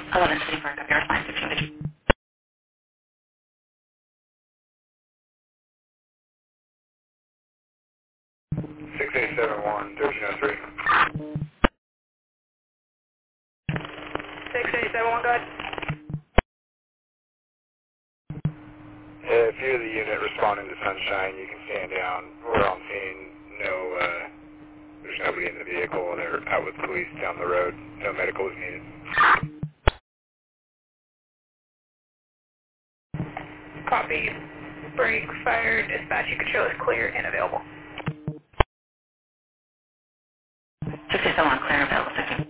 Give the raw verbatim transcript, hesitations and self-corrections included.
eleven City Park, up your line fifteen digit. six eight seven one, thirteen oh three. six eight seven one, go ahead. If you're the unit responding to Sunshine, you can stand down. We're on scene. No, uh, there's nobody in the vehicle. They're out with police down the road. No medical is needed. Copy. Break, fire, dispatch. You can show us clear and available. six eight seven one, clear and available. Thank you.